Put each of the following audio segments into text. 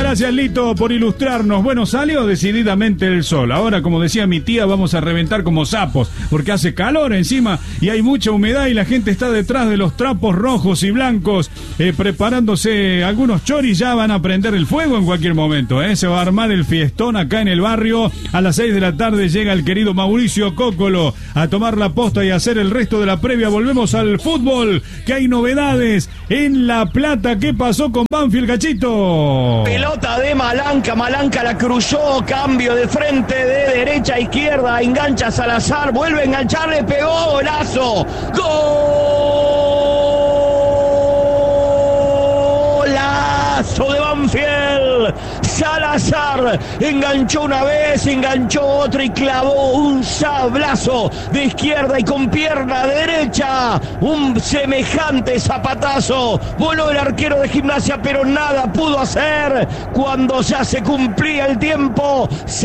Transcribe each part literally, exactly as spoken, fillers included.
Gracias, Lito, por ilustrarnos. Bueno, salió decididamente el sol. Ahora, como decía mi tía, vamos a reventar como sapos, porque hace calor encima y hay mucha humedad y la gente está detrás de los trapos rojos y blancos, eh, preparándose. Algunos choris ya van a prender el fuego en cualquier momento, ¿eh? Se va a armar el fiestón acá en el barrio. A las seis de la tarde llega el querido Mauricio Cócolo a tomar la posta y a hacer el resto de la previa. Volvemos al fútbol, que hay novedades en La Plata. ¿Qué pasó con Banfield, Cachito? Pelota de Malanca, Malanca la cruzó, cambio de frente de derecha a izquierda, engancha Salazar, vuelve a enganchar, le pegó, golazo, golazo de Banfield. Salazar enganchó una vez, enganchó otra y clavó un sablazo de izquierda y con pierna derecha, un semejante zapatazo. Voló el arquero de Gimnasia, pero nada pudo hacer. Cuando ya se cumplía el tiempo,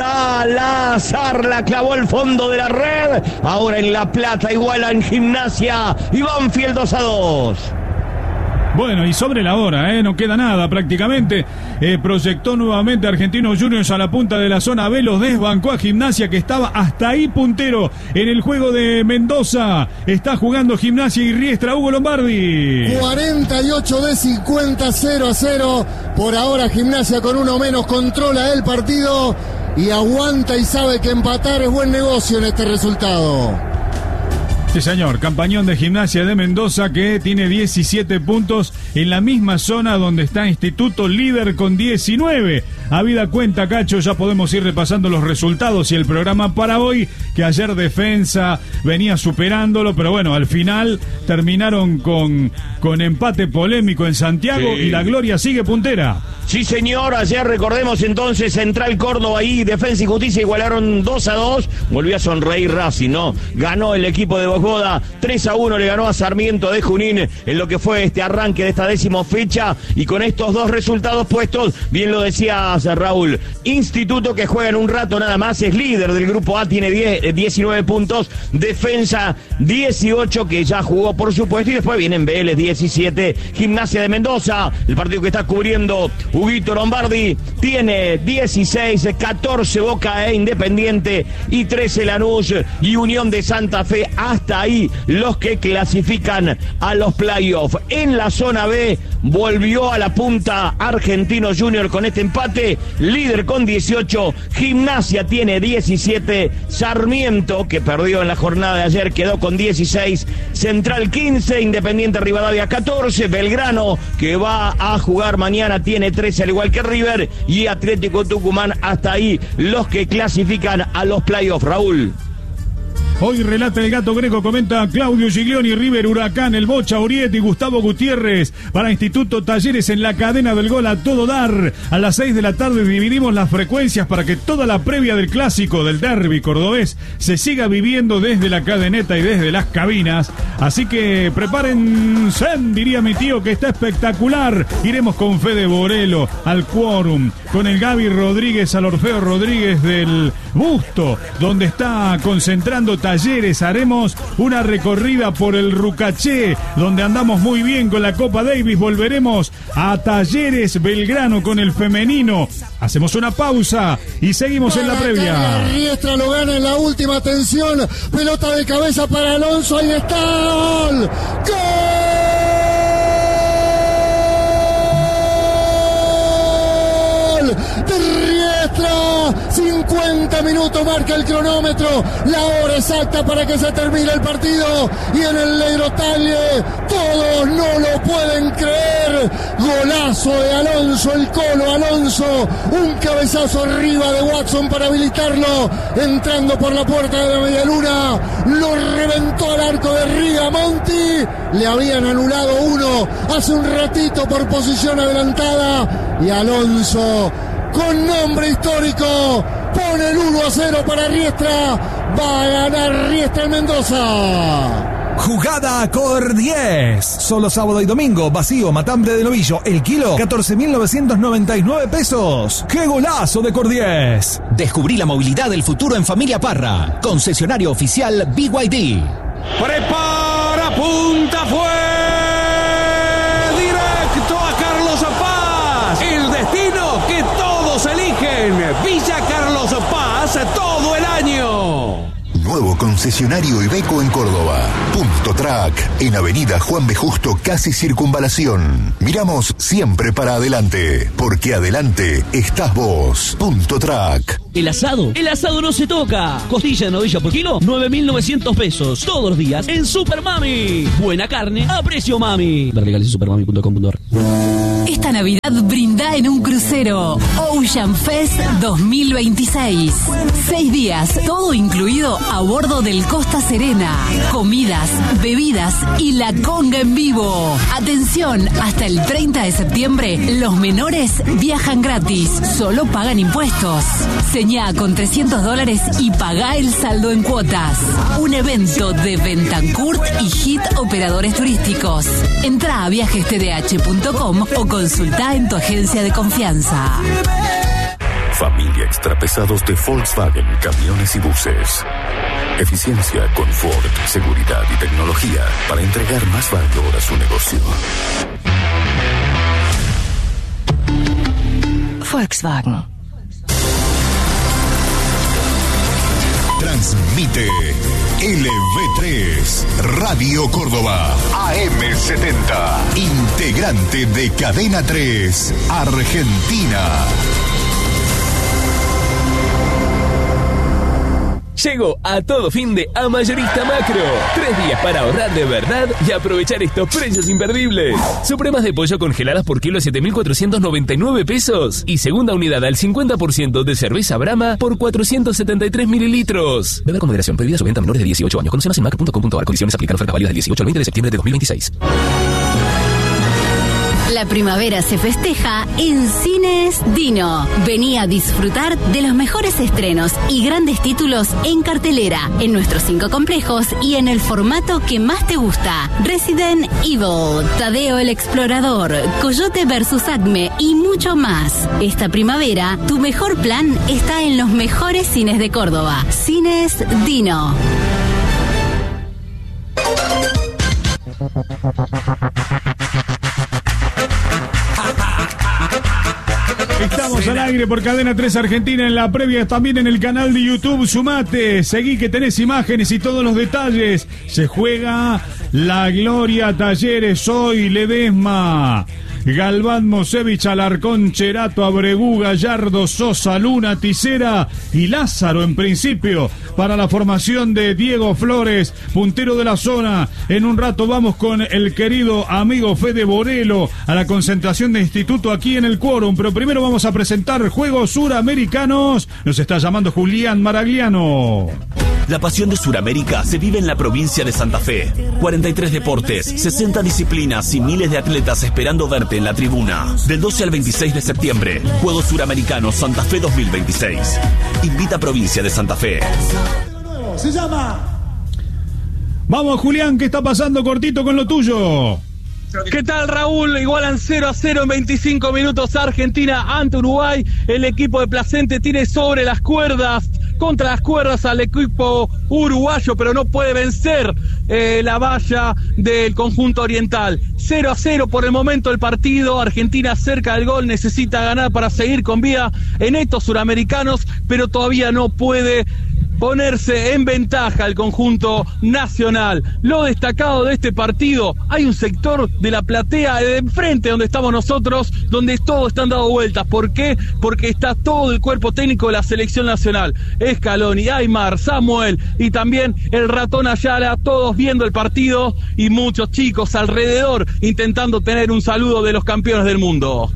Salazar la clavó al fondo de la red. Ahora en La Plata igualan Gimnasia y Banfield dos a dos. Bueno, y sobre la hora, ¿eh? No queda nada prácticamente. Eh, proyectó nuevamente Argentinos Juniors a la punta de la zona B. Los desbancó a Gimnasia, que estaba hasta ahí puntero en el juego de Mendoza. Está jugando Gimnasia y Riestra. Hugo Lombardi. cuarenta y ocho de cincuenta, cero a cero. Por ahora Gimnasia con uno menos controla el partido y aguanta y sabe que empatar es buen negocio en este resultado. Sí, señor, campañón de Gimnasia de Mendoza, que tiene diecisiete puntos en la misma zona donde está Instituto, líder con diecinueve. Habida cuenta, Cacho, ya podemos ir repasando los resultados y el programa para hoy, que ayer Defensa venía superándolo, pero bueno, al final terminaron con, con empate polémico en Santiago, sí. Y la gloria sigue puntera. Sí, señor, ayer recordemos entonces Central Córdoba y Defensa y Justicia igualaron dos a dos, volvió a sonreír Racing, ¿no? Ganó el equipo de Bosboda, tres a uno le ganó a Sarmiento de Junín en lo que fue este arranque de esta décima fecha, y con estos dos resultados puestos, bien lo decías, Raúl, Instituto, que juega en un rato nada más, es líder del grupo A, tiene diez, diecinueve puntos, Defensa dieciocho, que ya jugó por supuesto, y después vienen Vélez diecisiete, Gimnasia de Mendoza, el partido que está cubriendo Huguito Lombardi, tiene dieciséis, catorce Boca e Independiente y trece Lanús y Unión de Santa Fe. Hasta ahí los que clasifican a los playoffs. En la zona B volvió a la punta Argentinos Junior con este empate, líder con dieciocho, Gimnasia tiene diecisiete, Sarmiento, que perdió en la jornada de ayer, quedó con dieciséis, Central quince, Independiente Rivadavia catorce, Belgrano, que va a jugar mañana, tiene trece, al igual que River, y Atlético Tucumán. Hasta ahí los que clasifican a los playoffs, Raúl. Hoy relata el Gato Greco, comenta Claudio Giglioni, River, Huracán, el Bocha, Urietti, Gustavo Gutiérrez. Para Instituto, Talleres en la cadena del gol a todo dar. A las seis de la tarde dividimos las frecuencias para que toda la previa del clásico del derbi cordobés se siga viviendo desde la cadeneta y desde las cabinas. Así que prepárense, diría mi tío, que está espectacular. Iremos con Fede Borelo al Quórum, con el Gaby Rodríguez al Orfeo Rodríguez del Busto, donde está concentrando Talleres. Haremos una recorrida por el Rucaché, donde andamos muy bien con la Copa Davis. Volveremos a Talleres Belgrano con el femenino. Hacemos una pausa y seguimos para en la previa. Riestra lo gana en la última tensión. Pelota de cabeza para Alonso. Ahí está. ¡Gol! ¡Gol! De Riestra. cincuenta minutos marca el cronómetro, la hora exacta para que se termine el partido, y en el Negro Tagle todos no lo pueden creer. Golazo de Alonso, el Colo Alonso, un cabezazo arriba de Watson para habilitarlo, entrando por la puerta de la Medialuna, lo reventó al arco de Rigamonti. Le habían anulado uno hace un ratito por posición adelantada, y Alonso, con nombre histórico, pone el uno a cero para Riestra. Va a ganar Riestra en Mendoza. Jugada Cor diez. Solo sábado y domingo, vacío, matambre de novillo, el kilo, catorce mil novecientos noventa y nueve pesos. ¡Qué golazo de Cor diez! Descubrí la movilidad del futuro en Familia Parra. Concesionario oficial B Y D. Prepara, punta, fue directo a Carlos Paz. El destino que Villa Carlos Paz todo el año. Nuevo concesionario Iveco en Córdoba. Punto Track, en Avenida Juan B. Justo, casi Circunvalación. Miramos siempre para adelante, porque adelante estás vos. Punto Track. El asado, el asado no se toca. Costilla de novilla por kilo, nueve mil novecientos pesos. Todos los días en Super Mami. Buena carne a precio mami. Ver legales en supermami punto com punto a r. Esta Navidad brinda en un crucero. Ocean Fest dos mil veintiséis. Seis días, todo incluido a bordo del Costa Serena. Comidas, bebidas y la conga en vivo. Atención, hasta el treinta de septiembre, los menores viajan gratis. Solo pagan impuestos. Señá con trescientos dólares y pagá el saldo en cuotas. Un evento de Bentancurt y Hit Operadores Turísticos. Entrá a viajes t d h punto com o consultá en tu agencia de confianza. Familia Extrapesados de Volkswagen Camiones y Buses. Eficiencia, confort, seguridad y tecnología para entregar más valor a su negocio. Volkswagen. Transmite L V tres, Radio Córdoba, A M setenta, integrante de Cadena tres, Argentina. Llegó a todo fin de a Mayorista Macro. Tres días para ahorrar de verdad y aprovechar estos precios imperdibles. Supremas de pollo congeladas por kilo a siete mil cuatrocientos noventa y nueve pesos. Y segunda unidad al cincuenta por ciento de cerveza Brahma por cuatrocientos setenta y tres mililitros. Beber con moderación. Prohibida su venta a menores de dieciocho años. Conoce más en macro punto com punto a r. Condiciones aplican. Oferta válida del dieciocho al veinte de septiembre de dos mil veintiséis. La primavera se festeja en Cines Dino. Vení a disfrutar de los mejores estrenos y grandes títulos en cartelera, en nuestros cinco complejos y en el formato que más te gusta. Resident Evil, Tadeo el Explorador, Coyote versus Acme y mucho más. Esta primavera, tu mejor plan está en los mejores cines de Córdoba. Cines Dino. Estamos al aire por Cadena tres Argentina en la previa, también en el canal de YouTube. Sumate, seguí que tenés imágenes y todos los detalles. Se juega la Gloria Talleres hoy, Ledesma, Galván, Mosevich, Alarcón, Cherato, Abregú, Gallardo, Sosa, Luna, Ticera y Lázaro en principio para la formación de Diego Flores, puntero de la zona. En un rato vamos con el querido amigo Fede Borelo a la concentración de instituto aquí en el Quórum, pero primero vamos a presentar Juegos Suramericanos. Nos está llamando Julián Maragliano. La pasión de Suramérica se vive en la provincia de Santa Fe. cuarenta y tres deportes, sesenta disciplinas y miles de atletas esperando verte en la tribuna. Del doce al veintiséis de septiembre, Juegos Suramericanos Santa Fe dos mil veintiséis. Invita a Provincia de Santa Fe. Se llama... Vamos, Julián, ¿qué está pasando? Cortito con lo tuyo. ¿Qué tal, Raúl? Igualan cero a cero en veinticinco minutos Argentina ante Uruguay. El equipo de Placente tiene sobre las cuerdas, contra las cuerdas al equipo uruguayo, pero no puede vencer eh, la valla del conjunto oriental. cero a cero por el momento el partido. Argentina cerca del gol, necesita ganar para seguir con vida en estos suramericanos, pero todavía no puede ponerse en ventaja el conjunto nacional. Lo destacado de este partido, hay un sector de la platea de enfrente donde estamos nosotros, donde todos están dando vueltas. ¿Por qué? Porque está todo el cuerpo técnico de la selección nacional. Scaloni, Aymar, Samuel y también el ratón Ayala, todos viendo el partido y muchos chicos alrededor intentando tener un saludo de los campeones del mundo.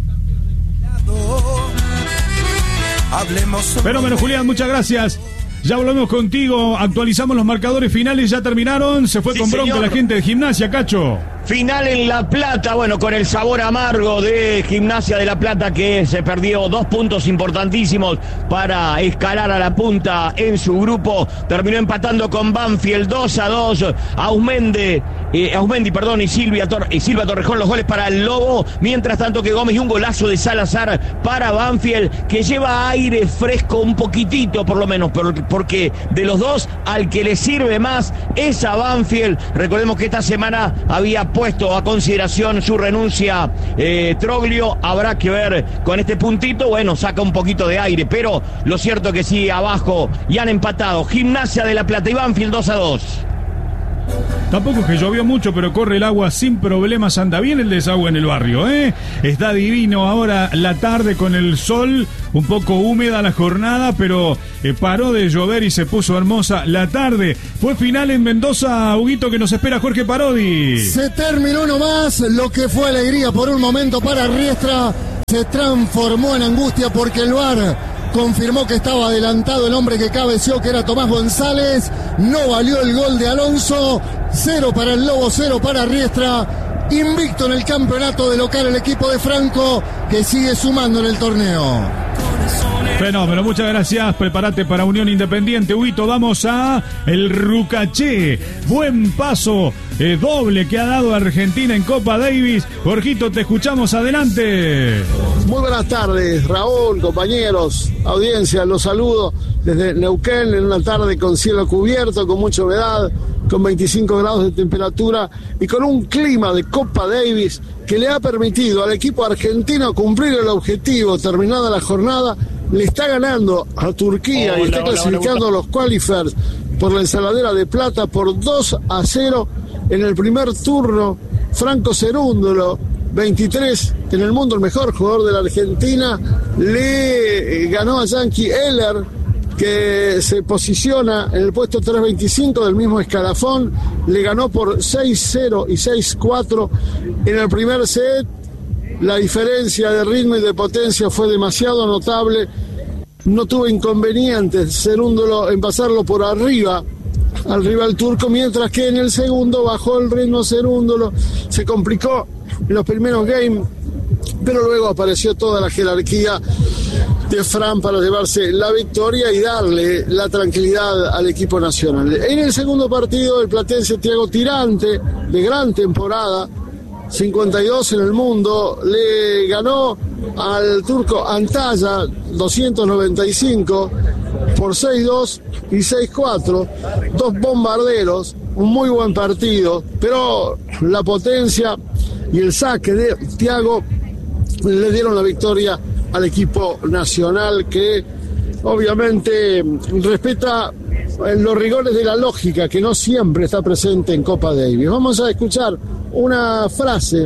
Fenómeno, Julián, muchas gracias. Ya volvemos contigo, actualizamos los marcadores finales, ya terminaron, se fue sí, con bronca señor. La gente de Gimnasia, Cacho. Final en La Plata, bueno, con el sabor amargo de Gimnasia de La Plata, que se perdió dos puntos importantísimos para escalar a la punta en su grupo. Terminó empatando con Banfield dos a dos. Ausmendi, eh, Ausmendi, perdón, y Silvia, Tor y Silva Torrejón los goles para el Lobo. Mientras tanto que Gómez y un golazo de Salazar para Banfield, que lleva aire fresco un poquitito por lo menos, porque de los dos al que le sirve más es a Banfield. Recordemos que esta semana había ha puesto a consideración su renuncia eh, Troglio. Habrá que ver con este puntito, bueno, saca un poquito de aire, pero lo cierto que sí, abajo, y han empatado Gimnasia de La Plata y Banfield dos a dos. Tampoco es que llovió mucho, pero corre el agua sin problemas, anda bien el desagüe en el barrio, ¿eh? Está divino ahora la tarde con el sol, un poco húmeda la jornada, pero eh, paró de llover y se puso hermosa la tarde. Fue final en Mendoza, Huguito, que nos espera Jorge Parodi. Se terminó nomás, lo que fue alegría por un momento para Riestra se transformó en angustia porque el V A R confirmó que estaba adelantado el hombre que cabeció, que era Tomás González. No valió el gol de Alonso. Cero para el Lobo, cero para Riestra. Invicto en el campeonato de local el equipo de Franco, que sigue sumando en el torneo. Fenómeno, muchas gracias. Prepárate para Unión Independiente, Huito. Vamos a el Rucaché. Buen paso eh, doble que ha dado Argentina en Copa Davis. Jorgito, te escuchamos, adelante. Muy buenas tardes, Raúl, compañeros, audiencia, los saludo desde Neuquén en una tarde con cielo cubierto, con mucha humedad, con veinticinco grados de temperatura y con un clima de Copa Davis que le ha permitido al equipo argentino cumplir el objetivo. Terminada la jornada, le está ganando a Turquía hola, y está clasificando hola, hola. a los qualifiers por la ensaladera de plata por dos a cero en el primer turno. Franco Cerúndolo, veintitrés en el mundo, el mejor jugador de la Argentina, le ganó a Yankee Heller, que se posiciona en el puesto trescientos veinticinco del mismo escalafón. Le ganó por seis cero y seis cuatro en el primer set. La diferencia de ritmo y de potencia fue demasiado notable. No tuvo inconvenientes Cerúndolo en pasarlo por arriba al rival turco, mientras que en el segundo bajó el ritmo Cerúndolo, se complicó en los primeros games, pero luego apareció toda la jerarquía de Fran para llevarse la victoria y darle la tranquilidad al equipo nacional. En el segundo partido, el platense Thiago Tirante, de gran temporada, cincuenta y dos en el mundo, le ganó al turco Antaya doscientos noventa y cinco por seis dos y seis cuatro, dos bombarderos, un muy buen partido, pero la potencia y el saque de Thiago le dieron la victoria al equipo nacional, que obviamente respeta los rigores de la lógica que no siempre está presente en Copa Davis. Vamos a escuchar una frase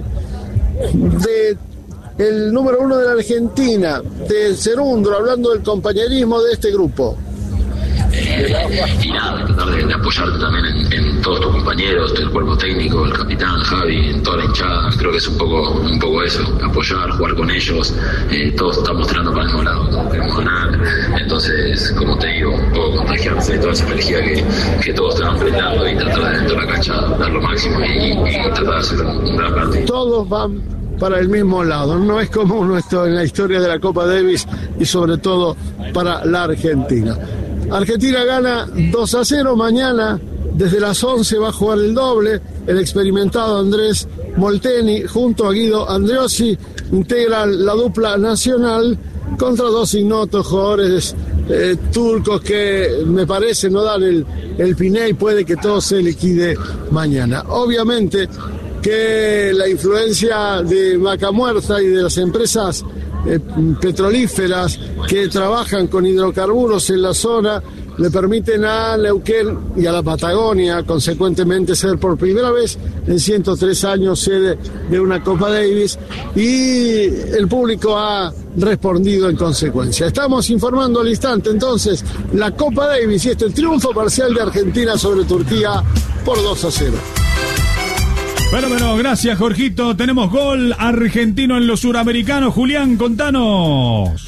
de el número uno de la Argentina, de Cerúndolo, hablando del compañerismo de este grupo. Eh, y nada, tratar de, de apoyarte también en, en todos tus compañeros, el cuerpo técnico, el capitán, Javi, en toda la hinchada. Creo que es un poco un poco eso, apoyar, jugar con ellos. Eh, todos estamos tirando para el mismo lado, todos queremos ganar. Entonces, como te digo, un poco contagiarse de toda esa energía que, que todos te van brindando y tratar de dentro de la cancha dar lo máximo y, y tratar de hacer un, un gran partido. Todos van para el mismo lado, no es común esto en la historia de la Copa Davis y sobre todo para la Argentina. Argentina gana dos a cero, mañana desde las once va a jugar el doble, el experimentado Andrés Molteni junto a Guido Andreossi integran la dupla nacional contra dos ignotos jugadores eh, turcos que me parece no dan el, el piné y puede que todo se liquide mañana. Obviamente que la influencia de Vaca Muerta y de las empresas eh, petrolíferas que trabajan con hidrocarburos en la zona le permiten a Neuquén y a la Patagonia, consecuentemente, ser por primera vez en ciento tres años sede de una Copa Davis, y el público ha respondido en consecuencia. Estamos informando al instante entonces la Copa Davis y este triunfo parcial de Argentina sobre Turquía por dos a cero. Bueno, bueno, gracias, Jorgito. Tenemos gol argentino en los suramericanos. Julián, contanos.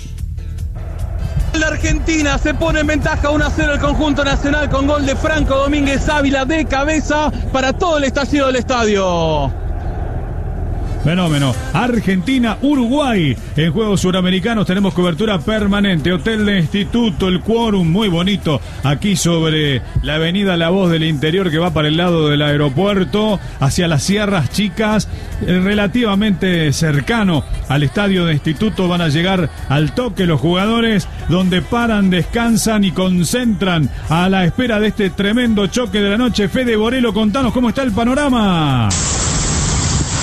La Argentina se pone en ventaja uno a cero el conjunto nacional con gol de Franco Domínguez Ávila de cabeza para todo el estallido del estadio. Fenómeno. Argentina, Uruguay. En Juegos Suramericanos tenemos cobertura permanente. Hotel de Instituto, el quórum muy bonito. Aquí sobre la avenida La Voz del Interior, que va para el lado del aeropuerto, hacia las Sierras Chicas, relativamente cercano al estadio de Instituto. Van a llegar al toque los jugadores, donde paran, descansan y concentran a la espera de este tremendo choque de la noche. Fede Borelo, contanos cómo está el panorama.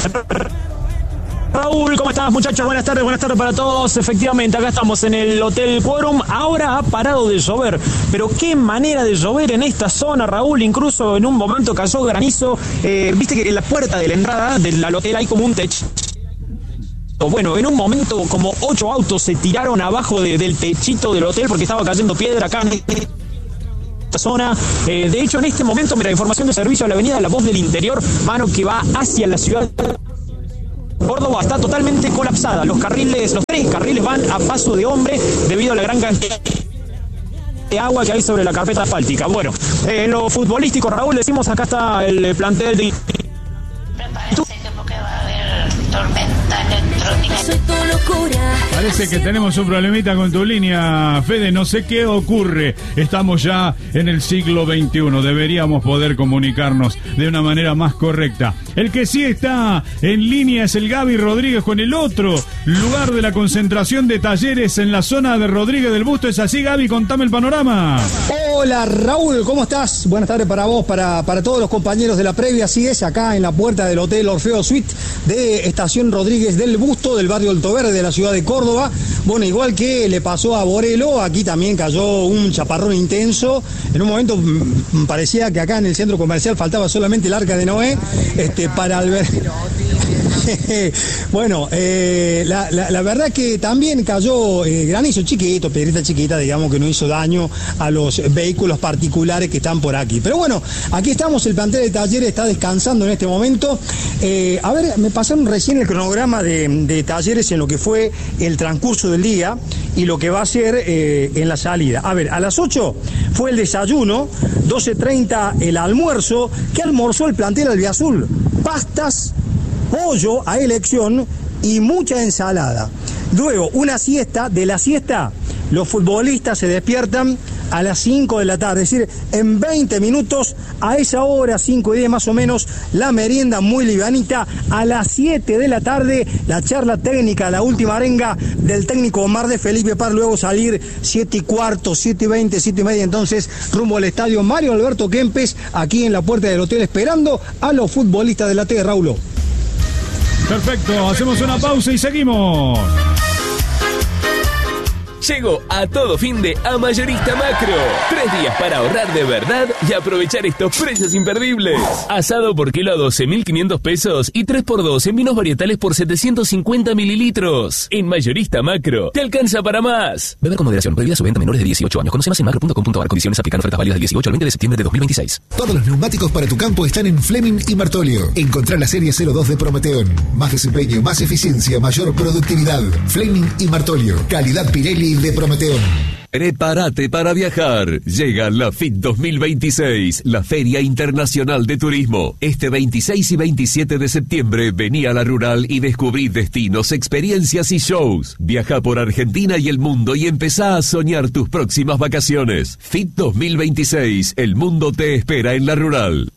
Raúl, ¿cómo estás, muchachos? Buenas tardes, buenas tardes para todos. Efectivamente, acá estamos en el Hotel Quorum. Ahora ha parado de llover, pero qué manera de llover en esta zona, Raúl. Incluso en un momento cayó granizo. Eh, Viste que en la puerta de la entrada del hotel hay como un techo. Bueno, en un momento como ocho autos se tiraron abajo de, del techito del hotel porque estaba cayendo piedra acá en esta zona. Eh, de hecho, en este momento, mira, información de servicio a la avenida La Voz del Interior, mano que va hacia la ciudad Córdoba, está totalmente colapsada. Los carriles, los tres carriles van a paso de hombre debido a la gran cantidad de agua que hay sobre la carpeta asfáltica. Bueno, eh, en lo futbolístico, Raúl, decimos acá está el plantel de... Tormenta electrónica. Soy tu locura. Parece que tenemos un problemita con tu línea, Fede, no sé qué ocurre. Estamos ya en el siglo veintiuno, deberíamos poder comunicarnos de una manera más correcta. El que sí está en línea es el Gaby Rodríguez con el otro lugar de la concentración de Talleres en la zona de Rodríguez del Busto. ¿Es así, Gaby? Contame el panorama. Hola, Raúl, ¿cómo estás? Buenas tardes para vos, para, para todos los compañeros de la previa. Así es, acá en la puerta del Hotel Orfeo Suite de Estación Rodríguez del Busto, del barrio Alto Verde de la ciudad de Córdoba. Bueno, igual que le pasó a Borelo, aquí también cayó un chaparrón intenso. En un momento m- parecía que acá en el centro comercial faltaba solamente el Arca de Noé este, para albergar. Bueno, eh, la, la, la verdad que también cayó eh, granizo chiquito, piedrita chiquita, digamos, que no hizo daño a los vehículos particulares que están por aquí. Pero bueno, aquí estamos, el plantel de Talleres está descansando en este momento. Eh, a ver, me pasaron recién el cronograma de, de Talleres en lo que fue el transcurso del día y lo que va a ser eh, en la salida. A ver, a las ocho fue el desayuno, doce treinta el almuerzo. ¿Qué almorzó el plantel albiazul? Pastas, pollo a elección y mucha ensalada. Luego, una siesta. De la siesta, los futbolistas se despiertan a las cinco de la tarde, es decir, en veinte minutos, a esa hora, cinco y diez más o menos, la merienda muy livianita. A las siete de la tarde, la charla técnica, la última arenga del técnico Omar de Felipe para luego salir siete y cuarto, siete y veinte, siete y media, entonces rumbo al estadio Mario Alberto Kempes, aquí en la puerta del hotel, esperando a los futbolistas de la T, Raúl. Perfecto, hacemos una pausa y seguimos. Llegó a todo fin de a Mayorista Macro. Tres días para ahorrar de verdad y aprovechar estos precios imperdibles. Asado por kilo a doce mil quinientos pesos y tres por dos en vinos varietales por setecientos cincuenta mililitros. En Mayorista Macro, te alcanza para más. Beber con moderación, prohibida su venta a menores de dieciocho años. Conoce más en macro punto com punto a r. Condiciones aplican, ofertas válidas del dieciocho al veinte de septiembre de dos mil veintiséis. Todos los neumáticos para tu campo están en Fleming y Martolio. Encontrá la serie cero dos de Prometeon. Más desempeño, más eficiencia, mayor productividad. Fleming y Martolio. Calidad Pirelli de Prometeon. Prepárate para viajar. Llega la F I T dos mil veintiséis, la Feria Internacional de Turismo. Este veintiséis y veintisiete de septiembre vení a la Rural y descubrí destinos, experiencias y shows. Viaja por Argentina y el mundo y empezá a soñar tus próximas vacaciones. F I T dos mil veintiséis, el mundo te espera en la Rural.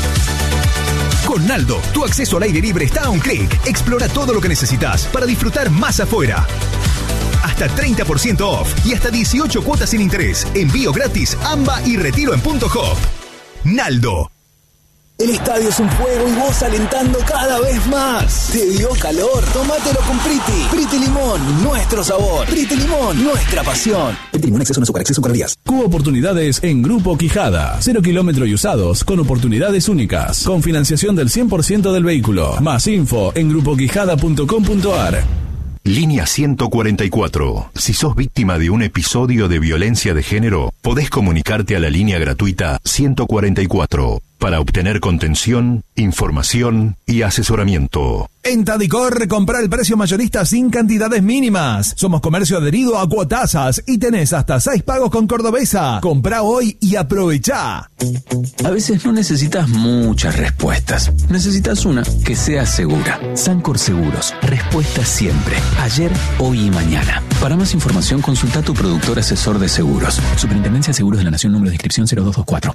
Con Naldo, tu acceso al aire libre está a un clic. Explora todo lo que necesitas para disfrutar más afuera. Hasta treinta por ciento off y hasta dieciocho cuotas sin interés. Envío gratis, AMBA y retiro en punto hop. Naldo. El estadio es un juego y vos alentando cada vez más. ¿Te dio calor? Tómatelo con Priti. Priti Limón, nuestro sabor. Priti Limón, nuestra pasión. Priti Limón, exceso en azúcar, exceso en calorías. Cubo oportunidades en Grupo Quijada. Cero kilómetro y usados con oportunidades únicas. Con financiación del cien por ciento del vehículo. Más info en grupo quijada punto com punto a r. Línea ciento cuarenta y cuatro. Si sos víctima de un episodio de violencia de género, podés comunicarte a la línea gratuita ciento cuarenta y cuatro para obtener contención, información y asesoramiento. En Tadicor, compra el precio mayorista sin cantidades mínimas. Somos comercio adherido a Cuotasas y tenés hasta seis pagos con Cordobesa. Comprá hoy y aprovechá. A veces no necesitas muchas respuestas. Necesitas una que sea segura. Sancor Seguros. Respuesta siempre. Ayer, hoy y mañana. Para más información, consulta a tu productor asesor de seguros. Superintendencia de Seguros de la Nación, número de inscripción cero dos dos cuatro.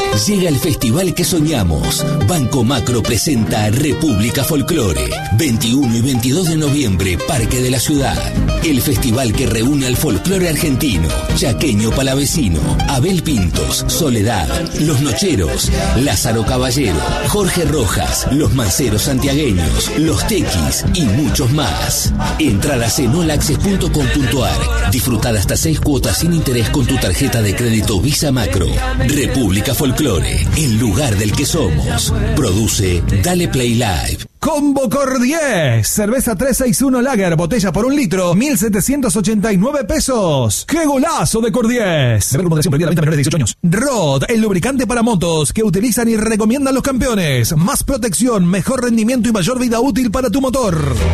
Llega el festival que soñamos. Banco Macro presenta República Folclore. veintiuno y veintidós de noviembre, Parque de la Ciudad. El festival que reúne al folclore argentino, chaqueño palavecino, Abel Pintos, Soledad, Los Nocheros, Lázaro Caballero, Jorge Rojas, Los Manceros Santiagueños, Los Tequis y muchos más. Entradas en all access punto com punto a r. Disfrutad hasta seis cuotas sin interés con tu tarjeta de crédito Visa Macro. República Folclore, el lugar del que somos. Produce Dale Play Live. Combo Cordies, cerveza trescientos sesenta y uno Lager, botella por un litro, mil setecientos ochenta y nueve pesos. ¡Qué golazo de Cordies! Beber con moderación, prohibida la venta a menores de dieciocho años. Rod, el lubricante para motos que utilizan y recomiendan los campeones. Más protección, mejor rendimiento y mayor vida útil para tu motor.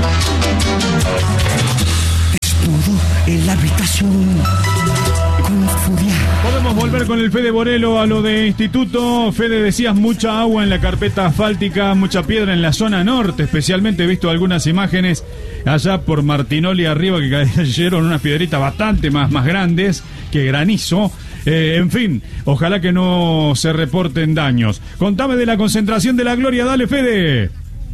Estuvo en la habitación con furia. Podemos volver con el Fede Borelo a lo de instituto. Fede, decías mucha agua en la carpeta asfáltica, mucha piedra en la zona norte, especialmente he visto algunas imágenes allá por Martinoli arriba que cayeron unas piedritas bastante más, más grandes que granizo. Eh, en fin, ojalá que no se reporten daños. Contame de la concentración de la Gloria, dale, Fede.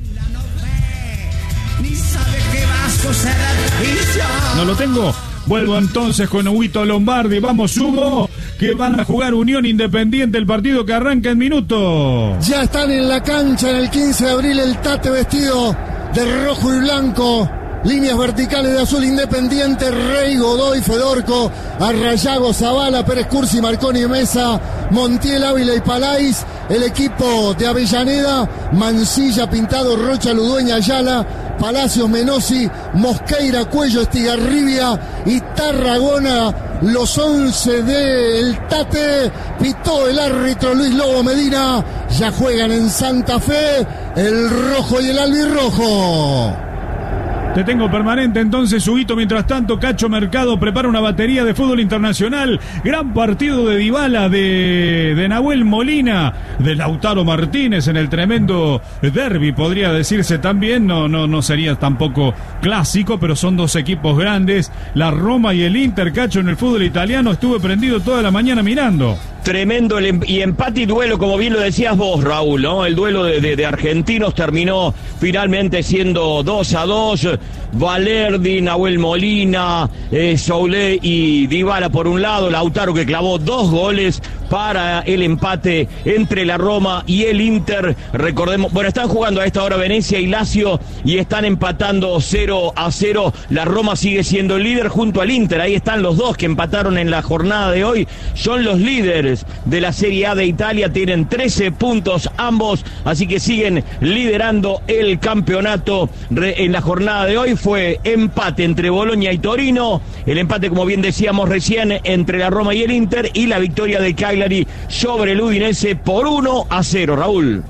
No lo tengo. Vuelvo entonces con Huguito Lombardi. Vamos, Hugo, que van a jugar Unión Independiente, el partido que arranca en minutos. Ya están en la cancha en el quince de abril el Tate vestido de rojo y blanco. Líneas verticales de azul Independiente, Rey, Godoy, Fedorco, Arrayago, Zavala, Pérez Cursi, Marconi, Mesa, Montiel, Ávila y Palais. El equipo de Avellaneda, Mancilla, Pintado, Rocha, Ludueña, Ayala, Palacios, Menosi, Mosqueira, Cuello, Estigarribia y Tarragona. Los once del Tate, pitó el árbitro Luis Lobo Medina. Ya juegan en Santa Fe el rojo y el albirrojo. Te tengo permanente entonces, Huguito. Mientras tanto, Cacho Mercado prepara una batería de fútbol internacional. Gran partido de Dybala, de, de Nahuel Molina, de Lautaro Martínez en el tremendo derbi, podría decirse también. No, no, no sería tampoco clásico, pero son dos equipos grandes. La Roma y el Inter. Cacho, en el fútbol italiano estuve prendido toda la mañana mirando. Tremendo el em y empate y duelo, como bien lo decías vos, Raúl, ¿no? El duelo de, de, de argentinos terminó finalmente siendo dos a dos. Valerdi, Nahuel Molina, eh, Soulé y Dybala por un lado, Lautaro que clavó dos goles para el empate entre la Roma y el Inter. Recordemos, bueno, están jugando a esta hora Venecia y Lazio y están empatando cero a cero. La Roma sigue siendo el líder junto al Inter. Ahí están los dos que empataron en la jornada de hoy. Son los líderes de la Serie A de Italia. Tienen trece puntos ambos, así que siguen liderando el campeonato. En la jornada de hoy fue empate entre Boloña y Torino. El empate, como bien decíamos recién, entre la Roma y el Inter, y la victoria de Cagliari sobre el Udinese por uno a cero, Raúl.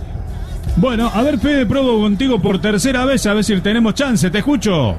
Bueno, a ver, Fede, probo contigo por tercera vez, a ver si tenemos chance, te escucho.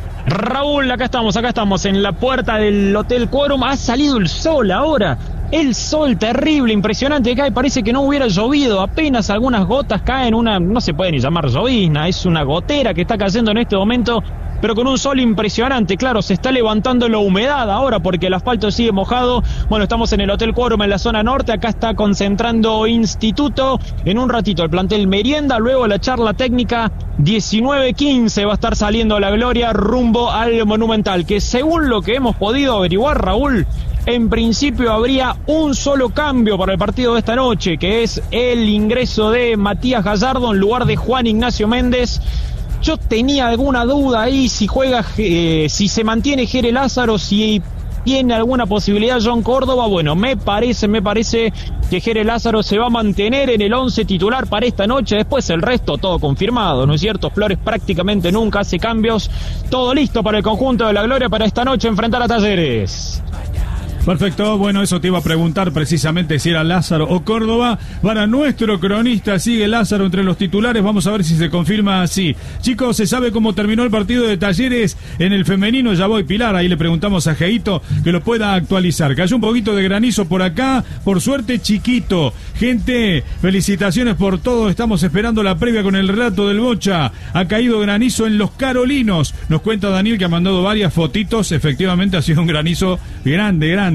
Raúl, acá estamos, acá estamos en la puerta del Hotel Quórum. Ha salido el sol ahora. El sol terrible, impresionante que cae, parece que no hubiera llovido, apenas algunas gotas caen, una, no se puede ni llamar llovizna, es una gotera que está cayendo en este momento, pero con un sol impresionante. Claro, se está levantando la humedad ahora porque el asfalto sigue mojado. Bueno, estamos en el Hotel Quórum en la zona norte, acá está concentrando Instituto, en un ratito el plantel merienda, luego la charla técnica. Diecinueve quince va a estar saliendo la Gloria rumbo al Monumental, que según lo que hemos podido averiguar, Raúl, en principio habría un solo cambio para el partido de esta noche, que es el ingreso de Matías Gallardo en lugar de Juan Ignacio Méndez. Yo tenía alguna duda ahí si juega, eh, si se mantiene Jere Lázaro, si tiene alguna posibilidad John Córdoba. Bueno, me parece, me parece que Jere Lázaro se va a mantener en el once titular para esta noche. Después el resto todo confirmado, ¿no es cierto? Flores prácticamente nunca hace cambios. Todo listo para el conjunto de la Gloria para esta noche enfrentar a Talleres. Perfecto, bueno, eso te iba a preguntar precisamente si era Lázaro o Córdoba. Para nuestro cronista, sigue Lázaro entre los titulares, vamos a ver si se confirma así. Chicos, ¿se sabe cómo terminó el partido de Talleres en el femenino? Ya voy, Pilar, ahí le preguntamos a Geito que lo pueda actualizar. Cayó un poquito de granizo por acá, por suerte chiquito. Gente, felicitaciones por todo, estamos esperando la previa con el relato del Bocha. Ha caído granizo en Los Carolinos, nos cuenta Daniel que ha mandado varias fotitos, efectivamente ha sido un granizo grande, grande.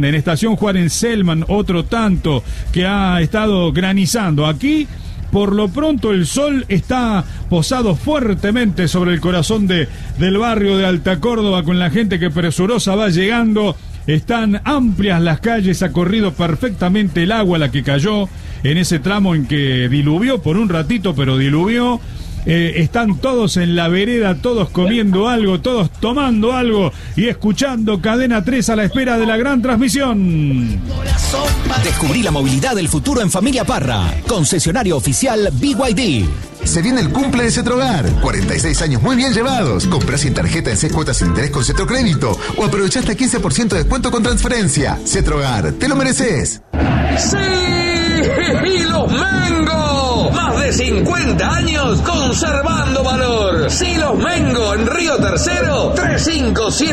Selman, en Estación Juárez Selman, otro tanto que ha estado granizando. Aquí, por lo pronto, el sol está posado fuertemente sobre el corazón de, del barrio de Alta Córdoba, con la gente que presurosa va llegando. Están amplias las calles, ha corrido perfectamente el agua, la que cayó en ese tramo en que diluvió por un ratito, pero diluvió. Eh, están todos en la vereda, todos comiendo algo, todos tomando algo y escuchando Cadena tres a la espera de la gran transmisión. Descubrí la movilidad del futuro en Familia Parra, concesionario oficial B Y D. Se viene el cumple de Cetrogar. cuarenta y seis años muy bien llevados. Comprá sin tarjeta en seis cuotas sin interés con Cetrocrédito o aprovechá hasta quince por ciento de descuento con transferencia. Cetrogar, te lo mereces. ¡Sí! ¡Y los Mengo! Más de cincuenta años conservando valor. ¡Sí, los Mengo en Río Tercero! tres cinco siete